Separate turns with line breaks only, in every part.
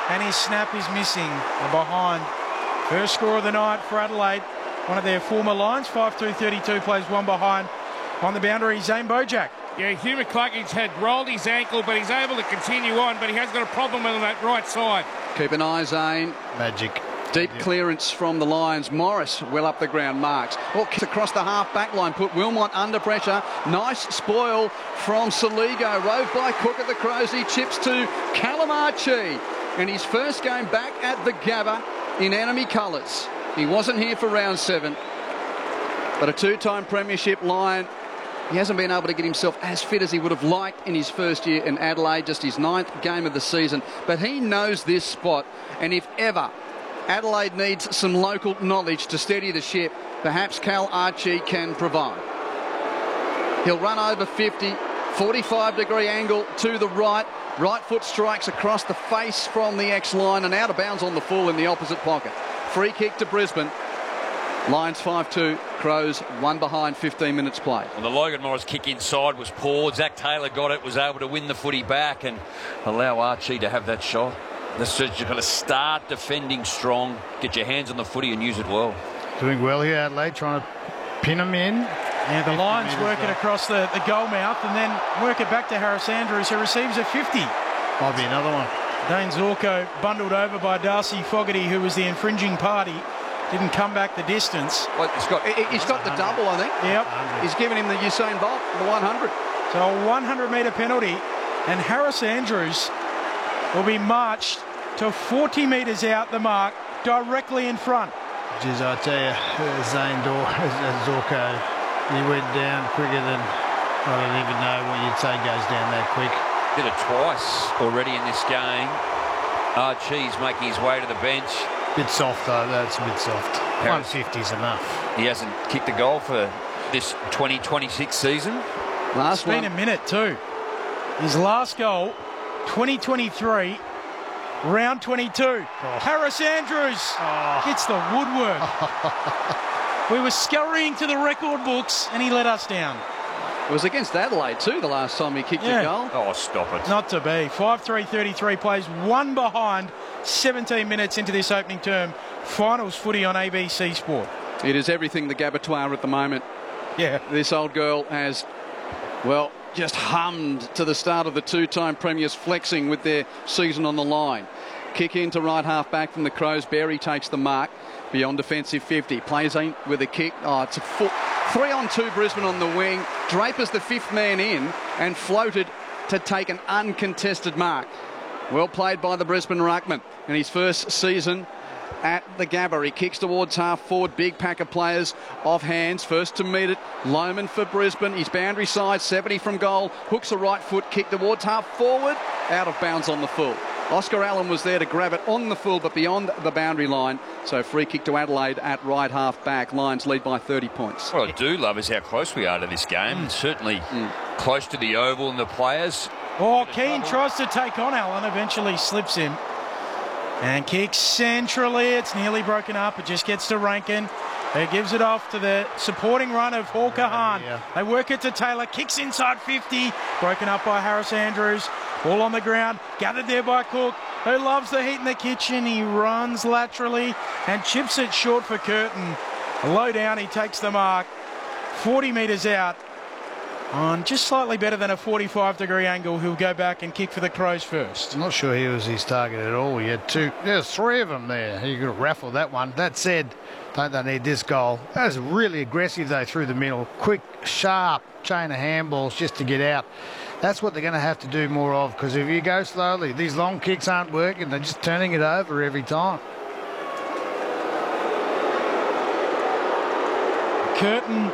and his snap is missing. The behind. First score of the night for Adelaide. One of their former lines. 5-2-32 plays one behind. On the boundary, Zane Bojack.
Yeah, Hugh McCluggage had rolled his ankle, but he's able to continue on, but he has got a problem on that right side.
Keep an eye, Zane.
Magic.
Deep clearance from the Lions. Morris well up the ground, marks. Across the half-back line, put Wilmot under pressure. Nice spoil from Saligo. Rove by Cook at the Crows. He chips to Callum Archie. And his first game back at the Gabba in enemy colours. He wasn't here for round 7. But a two-time premiership Lion. He hasn't been able to get himself as fit as he would have liked in his first year in Adelaide, just his 9th game of the season. But he knows this spot, and if ever Adelaide needs some local knowledge to steady the ship, perhaps Cal Archie can provide. He'll run over 50, 45-degree angle to the right. Right foot strikes across the face from the X-line and out of bounds on the full in the opposite pocket. Free kick to Brisbane. Lions 5-2, Crows 1 behind, 15 minutes played.
And the Logan Morris kick inside was poor. Zach Taylor got it, was able to win the footy back and allow Archie to have that shot. The Surgeons have got to start defending strong, get your hands on the footy and use it well.
Doing well here, Adelaide, trying to pin them in.
Yeah, the Lions work it across the goal mouth and then work it back to Harris Andrews, who receives a 50.
Might be another one.
Dane Zorko bundled over by Darcy Fogarty, who was the infringing party. Didn't come back the distance.
Well, he's got the double, I think.
Yep.
He's given him the Usain Bolt, the 100.
So a 100-metre penalty, and Harris Andrews will be marched to 40 metres out the mark, directly in front.
Jeez, I tell you, Zane Zorko, he went down quicker than, I don't even know what you'd say goes down that quick.
Did it twice already in this game. Archie's making his way to the bench.
Bit soft though, that's a bit soft. 150's enough.
He hasn't kicked a goal for this 2026 season.
It's been a minute too. His last goal, 2023, round 22. Harris Andrews hits the woodwork. We were scurrying to the record books and he let us down.
It was against Adelaide too the last time he kicked a goal.
Oh, stop it.
Not to be. 5-3-33 plays 1 behind, 17 minutes into this opening term. Finals footy on ABC Sport.
It is everything the Gabatoir at the moment.
Yeah.
This old girl has, well, just hummed to the start of the two-time premiers, flexing with their season on the line. Kick into right half back from the Crows. Berry takes the mark beyond defensive 50. Plays in with a kick. Oh, it's a 3-on-2 Brisbane on the wing. Draper's the 5th man in and floated to take an uncontested mark. Well played by the Brisbane ruckman in his first season at the Gabba. He kicks towards half forward. Big pack of players off hands. First to meet it, Lohman for Brisbane. His boundary side, 70 from goal. Hooks a right foot kick towards half forward. Out of bounds on the full. Oscar Allen was there to grab it on the full, but beyond the boundary line. So free kick to Adelaide at right half back. Lions lead by 30 points.
What I do love is how close we are to this game. Certainly close to the oval and the players.
Oh, Keane tries to take on Allen, eventually slips him. And kicks centrally. It's nearly broken up. It just gets to Rankin. He gives it off to the supporting run of Hawker Hahn. They work it to Taylor. Kicks inside 50. Broken up by Harris Andrews. Ball on the ground. Gathered there by Cook, who loves the heat in the kitchen. He runs laterally and chips it short for Curtin. Low down, he takes the mark. 40 metres out. On just slightly better than a 45-degree angle, he'll go back and kick for the Crows first.
I'm not sure he was his target at all. He had there's 3 of them there. He could have raffled that one. That said, don't they need this goal? That was really aggressive, though, through the middle. Quick, sharp chain of handballs just to get out. That's what they're going to have to do more of, because if you go slowly, these long kicks aren't working. They're just turning it over every time.
Curtin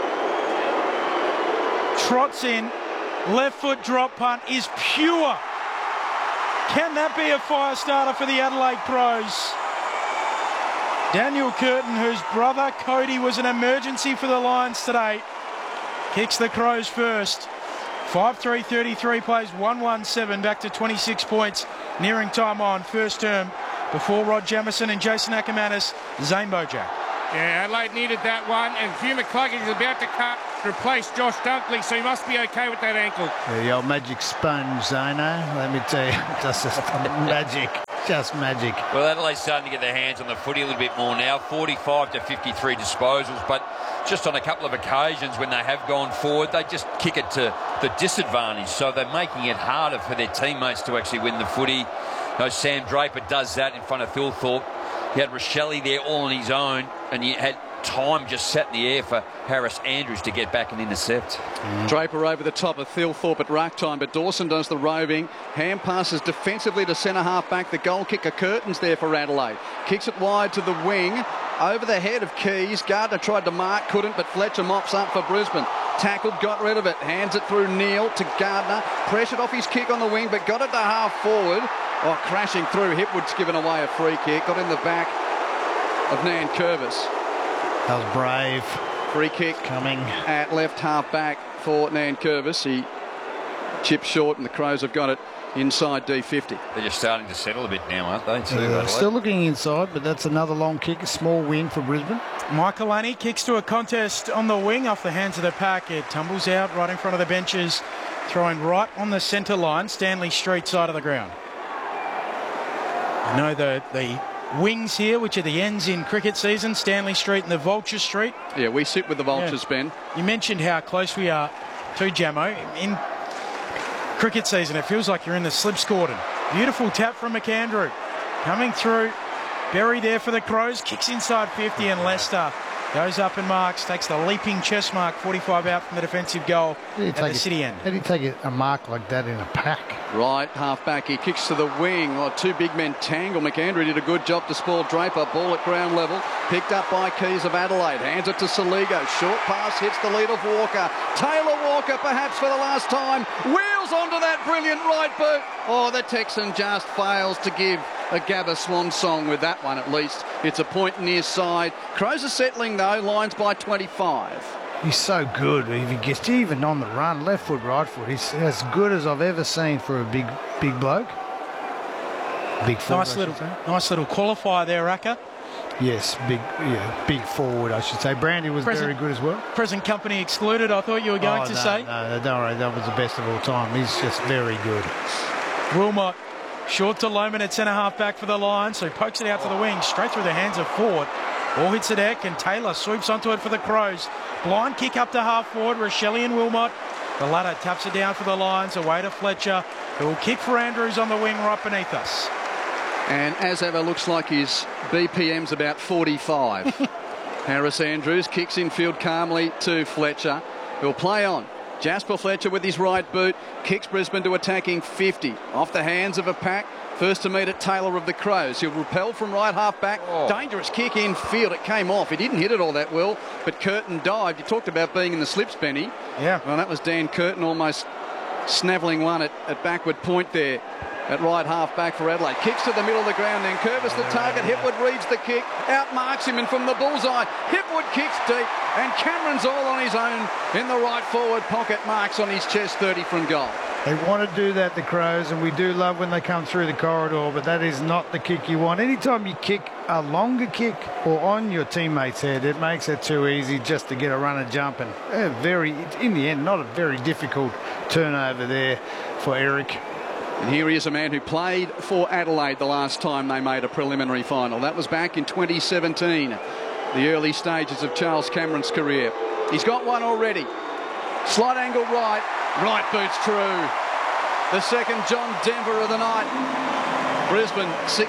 trots in, left foot drop punt is pure. Can that be a fire starter for the Adelaide Crows? Daniel Curtin, whose brother Cody was an emergency for the Lions today, kicks the Crows first. 5-3-33 plays 1-1-7 back to 26 points, nearing time on first term before Rod Jamieson and Jason Ackermanis. Zane Bojack.
Yeah, Adelaide needed that one, and Hugh McCluggage is about to replace Josh Dunkley, so he must be okay with that ankle.
Yeah, the old magic sponge, Zano, let me tell you, that's just magic. just magic.
Well, Adelaide's starting to get their hands on the footy a little bit more now. 45 to 53 disposals, but just on a couple of occasions when they have gone forward, they just kick it to the disadvantage. So they're making it harder for their teammates to actually win the footy. You know, Sam Draper does that in front of Thilthorpe. He had Rochelle there all on his own, and he had time just sat in the air for Harris Andrews to get back and intercept.
Draper over the top of Thilthorpe at ruck time, but Dawson does the roving. Ham passes defensively to centre half back. The goal kicker Curtin's there for Adelaide. Kicks it wide to the wing. Over the head of Keys. Gardner tried to mark, couldn't, but Fletcher mops up for Brisbane. Tackled, got rid of it. Hands it through Neal to Gardner. Pressured off his kick on the wing, but got it to half forward. Oh, crashing through. Hipwood's given away a free kick. Got in the back of Nankervis.
That was brave.
Free kick
coming
at left half back for Nankervis. He chips short and the Crows have got it inside D50.
They're just starting to settle a bit now, aren't they?
Still looking inside, but that's another long kick. A small win for Brisbane.
Michael Annie kicks to a contest on the wing off the hands of the pack. It tumbles out right in front of the benches, throwing right on the centre line, Stanley Street side of the ground. You know the wings here, which are the ends in cricket season, Stanley Street and the Vulture Street.
Yeah, we sit with the Vultures, Ben.
You mentioned how close we are to Jamo. In cricket season, it feels like you're in the slips cordon. Beautiful tap from McAndrew. Coming through, Berry there for the Crows, kicks inside 50 and Lester goes up and marks, takes the leaping chest mark, 45 out from the defensive goal at the city end.
How do you take a mark like that in a pack?
Right, half back, he kicks to the wing. Oh, two big men tangle. McAndrew did a good job to spoil Draper. Ball at ground level, picked up by Keys of Adelaide. Hands it to Saligo. Short pass hits the lead of Walker. Taylor Walker, perhaps for the last time, wheels onto that brilliant right boot. Oh, the Texan just fails to give a Gabba swan song with that one at least. It's a point near side. Crows are settling though, lines by 25.
He's so good. If he gets even on the run, left foot, right foot, he's as good as I've ever seen for a big bloke. Big forward.
Nice little qualifier there, Raka.
Yes, big forward, I should say. Brandy was very good as well.
Present company excluded, I thought you were going to say.
No, don't worry, that was the best of all time. He's just very good.
Wilmot, short to Loman at centre half back for the Lions, so he pokes it out to the wing, straight through the hands of Ford. Ball hits the deck and Taylor sweeps onto it for the Crows. Blind kick up to half forward, Rochelle and Wilmot. The latter taps it down for the Lions, away to Fletcher, who will kick for Andrews on the wing right beneath us.
And as ever, looks like his BPM's about 45. Harris Andrews kicks infield calmly to Fletcher, who'll play on. Jasper Fletcher with his right boot kicks Brisbane to attacking 50. Off the hands of a pack. First to meet it, Taylor of the Crows. He'll repel from right half back. Oh. Dangerous kick in field. It came off. He didn't hit it all that well, but Curtin dived. You talked about being in the slips, Benny.
Yeah.
Well, that was Dan Curtin almost snaveling one at backward point there. At right half back for Adelaide. Kicks to the middle of the ground. Then Curvis the target. Hipwood reads the kick. Outmarks him and from the bullseye. Hipwood kicks deep. And Cameron's all on his own in the right forward pocket. Marks on his chest 30 from goal.
They want to do that, the Crows, and we do love when they come through the corridor, but that is not the kick you want. Anytime you kick a longer kick or on your teammate's head, it makes it too easy just to get a runner jump. And in the end, not a very difficult turnover there for Eric.
And here he is, a man who played for Adelaide the last time they made a preliminary final. That was back in 2017, the early stages of Charles Cameron's career. He's got one already. Slight angle right. Right boot's true. The second John Denver of the night. Brisbane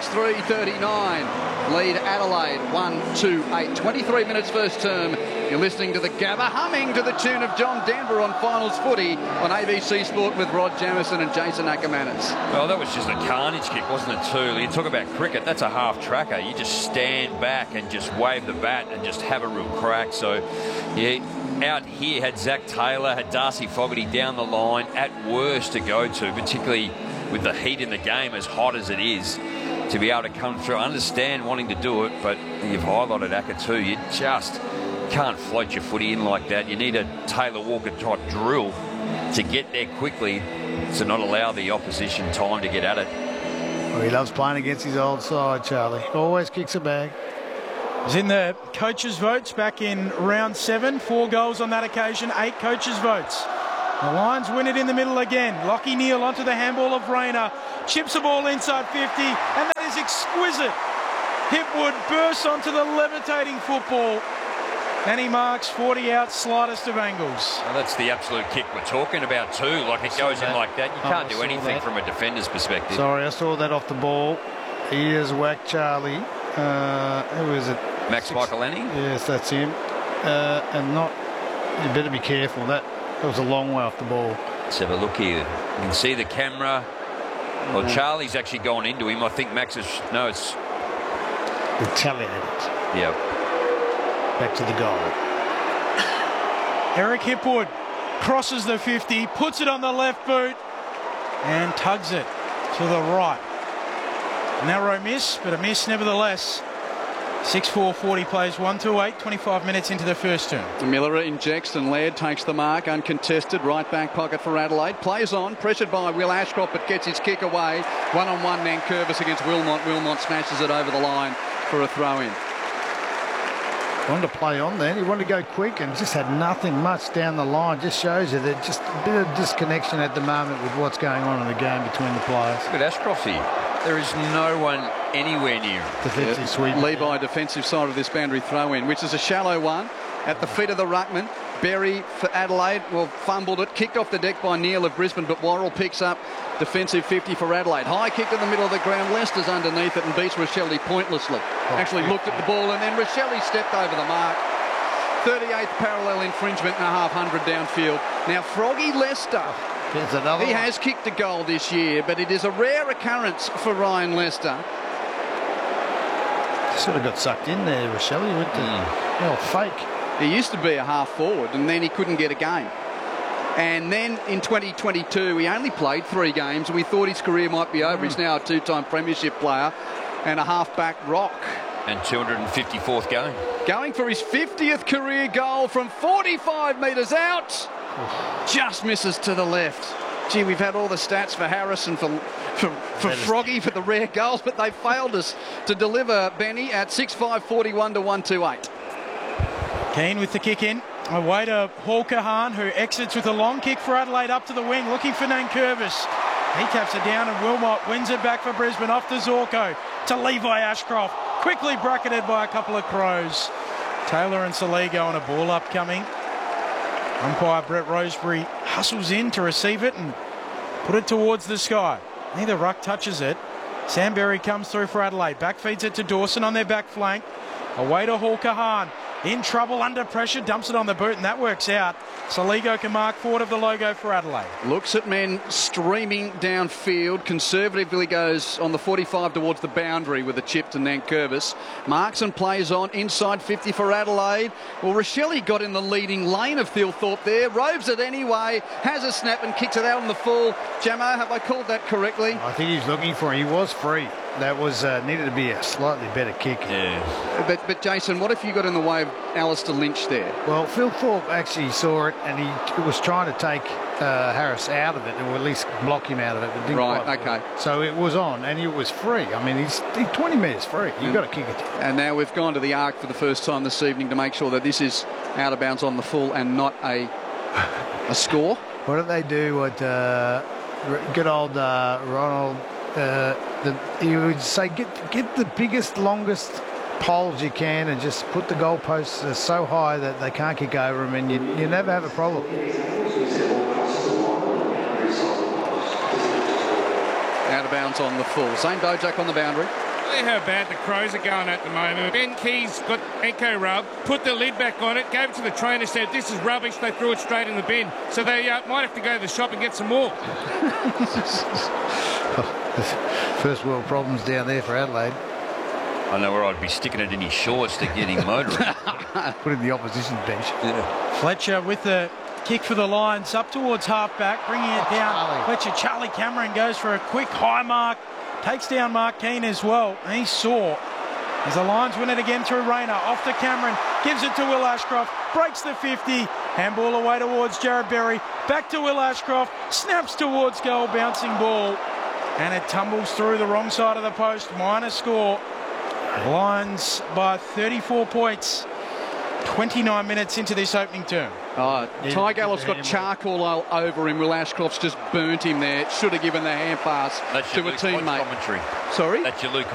6-3-39. Lead Adelaide 1-2-8. 23 minutes first term. You're listening to the Gabba, humming to the tune of John Denver on Finals Footy on ABC Sport with Rod Jamieson and Jason Ackermanis.
Well, that was just a carnage kick, wasn't it, too? You talk about cricket, that's a half tracker. You just stand back and just wave the bat and just have a real crack. So, yeah, out here had Zach Taylor, had Darcy Fogarty down the line at worst to go to, particularly with the heat in the game as hot as it is, to be able to come through. I understand wanting to do it, but you've highlighted Acker too. You just can't float your footy in like that. You need a Taylor Walker type drill to get there quickly to not allow the opposition time to get at it.
Well, he loves playing against his old side, Charlie. Always kicks a bag.
He's in the coaches' votes back in round 7. 4 goals on that occasion, 8 coaches' votes. The Lions win it in the middle again. Lockie Neal onto the handball of Rayner. Chips the ball inside 50, and that is is exquisite. Hipwood bursts onto the levitating football, and he marks 40 out, slightest of angles.
Well, that's the absolute kick we're talking about too. Like, it goes in like that. You can't do anything from a defender's perspective.
Sorry, I saw that off the ball. He has whacked Charlie. Who is it?
Max Michaelini?
Yes, that's him. And not. You better be careful. That was a long way off the ball.
Let's have a look here. You can see the camera. Well, Charlie's actually gone into him. I think Max is. No, it's.
Retaliated.
Yep.
Back to the goal.
Eric Hipwood crosses the 50, puts it on the left boot, and tugs it to the right. Narrow miss, but a miss nevertheless. 6-4, 40 plays 1-2-8, 25 minutes into the first term.
Miller injects and Laird takes the mark, uncontested, right back pocket for Adelaide. Plays on, pressured by Will Ashcroft, but gets his kick away. One-on-one Nankervis against Wilmot. Wilmot smashes it over the line for a throw-in.
Wanted to play on then. He wanted to go quick and just had nothing much down the line. Just shows you that just a bit of disconnection at the moment with what's going on in the game between the players.
Look at Ashcroft here. There is no one anywhere near him.
Defensive sweep.
Levi defensive side of this boundary throw-in, which is a shallow one at the feet of the ruckman. Berry for Adelaide, well, fumbled it, kicked off the deck by Neil of Brisbane, but Worrell picks up defensive 50 for Adelaide. High kick in the middle of the ground, Lester's underneath it and beats Rochelle pointlessly. Actually looked at the ball and then Rochelle stepped over the mark. 38th parallel infringement and a half 100 downfield. Now Froggy Lester, he has kicked a goal this year, but it is a rare occurrence for Ryan Lester.
Sort of got sucked in there, Rochelle. He went to fake.
He used to be a half forward and then he couldn't get a game. And then in 2022, he only played 3 games and we thought his career might be over. He's now a 2-time premiership player and a half-back rock.
And 254th game.
Going for his 50th career goal from 45 metres out. Just misses to the left. Gee, we've had all the stats for Harrison, for Froggy, for the rare goals, but they failed us to deliver, Benny, at 6-5, 41 to 1-2-8.
Keane with the kick in. Away to Hawker-Hahn, who exits with a long kick for Adelaide up to the wing, looking for Nankervis. He taps it down and Wilmot wins it back for Brisbane, off to Zorko, to Levi Ashcroft. Quickly bracketed by a couple of Crows. Taylor and Saligo on a ball upcoming. Umpire Brett Roseberry hustles in to receive it and put it towards the sky. Neither ruck touches it. Sam Berry comes through for Adelaide. Back feeds it to Dawson on their back flank. Away to Hawker-Hahn. In trouble, under pressure, dumps it on the boot, and that works out. Saligo can mark forward of the logo for Adelaide. Looks at men streaming downfield. Conservatively goes on the 45 towards the boundary with a chip to Nankervis. Marks and plays on inside 50 for Adelaide. Well, Rochelle got in the leading lane of Thilthorpe there. Roves it anyway, has a snap and kicks it out on the full. Jamo, have I called that correctly?
I think he's looking for it. He was free. That was needed to be a slightly better kick.
Yeah.
But Jason, what if you got in the way of Alistair Lynch there?
Well, Phil Thorpe actually saw it and he was trying to take Harris out of it, or at least block him out of it. But didn't
right,
quite
okay.
So it was on and he was free. I mean, he's 20 metres free. You've got to kick it.
And now we've gone to the arc for the first time this evening to make sure that this is out of bounds on the full and not a score.
What did they do? What good old Ronald... he would say, get the biggest, longest poles you can and just put the goalposts so high that they can't kick over them, and you never have a problem.
Out of bounds on the full. Zane Bojak on the boundary.
See how bad the Crows are going at the moment. Ben Keys got Echo Rub, put the lid back on it, gave it to the trainer, said this is rubbish. They threw it straight in the bin. So they might have to go to the shop and get some more.
First world problems down there for Adelaide.
I know where I'd be sticking it in his shorts to get him motoring.
Put in the opposition bench.
Yeah.
Fletcher with the kick for the Lions up towards half-back, bringing it down. Fletcher, Charlie Cameron goes for a quick high mark, takes down Mark Keane as well. And he saw as the Lions win it again through Rayner, off to Cameron, gives it to Will Ashcroft, breaks the 50, handball away towards Jared Berry, back to Will Ashcroft, snaps towards goal, bouncing ball, and it tumbles through the wrong side of the post. Minor score. Lions by 34 points. 29 minutes into this opening term.
Ty Gallop's got charcoal all over him. Will Ashcroft's just burnt him there. Should have given the hand pass to a teammate.
Commentary.
Sorry?
That's your Luke